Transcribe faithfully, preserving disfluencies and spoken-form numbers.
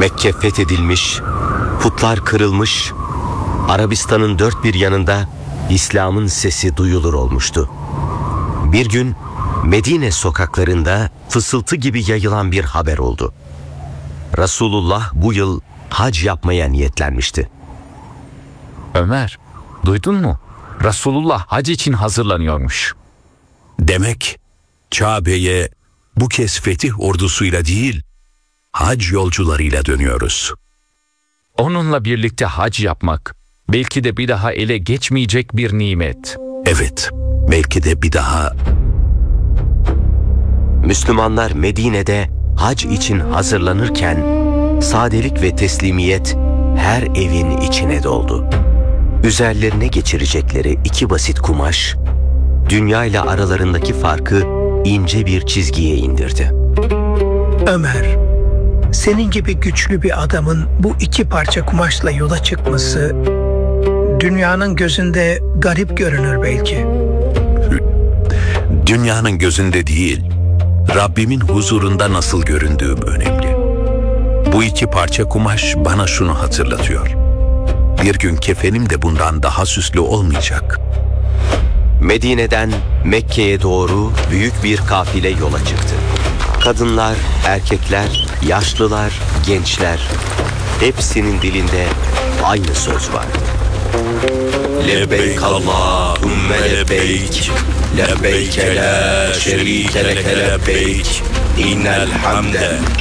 Mekke fethedilmiş, putlar kırılmış, Arabistan'ın dört bir yanında İslam'ın sesi duyulur olmuştu. Bir gün Medine sokaklarında fısıltı gibi yayılan bir haber oldu. Resulullah bu yıl hac yapmaya niyetlenmişti. Ömer, duydun mu? Resulullah hac için hazırlanıyormuş. Demek Kabe'ye bu kez fetih ordusuyla değil, hac yolcularıyla dönüyoruz. Onunla birlikte hac yapmak, belki de bir daha ele geçmeyecek bir nimet. Evet, belki de bir daha. Müslümanlar Medine'de hac için hazırlanırken sadelik ve teslimiyet her evin içine doldu. Üzerlerine geçirecekleri iki basit kumaş, dünya ile aralarındaki farkı ince bir çizgiye indirdi. Ömer, senin gibi güçlü bir adamın bu iki parça kumaşla yola çıkması dünyanın gözünde garip görünür belki. Dünyanın gözünde değil, Rabbimin huzurunda nasıl göründüğüm önemli. Bu iki parça kumaş bana şunu hatırlatıyor. Bir gün kefenim de bundan daha süslü olmayacak. Medine'den Mekke'ye doğru büyük bir kafile yola çıktı. Kadınlar, erkekler, yaşlılar, gençler, hepsinin dilinde aynı söz vardı. Lebbeyk Allahümme lebbeyk, lebbeyke la şerike leke lebbeyk, innel hamde